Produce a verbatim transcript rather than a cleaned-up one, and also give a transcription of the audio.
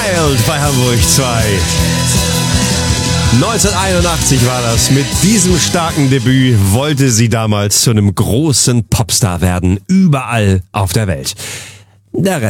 Wild bei Hamburg zwei. neunzehnhunderteinundachtzig war das. Mit diesem starken Debüt wollte sie damals zu einem großen Popstar werden, überall auf der Welt. Der